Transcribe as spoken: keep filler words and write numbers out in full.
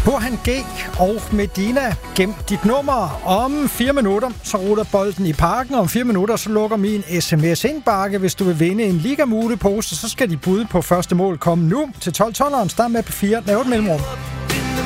Burhan G og Medina, gem dit nummer. Om fire minutter, så ruller bolden i parken. Om fire minutter, så lukker min sms-indbakke. Hvis du vil vinde en Liga-mule-pose, så skal de bud på første mål komme nu til tolv tolv. Start med P fire. Lav et mellemrum.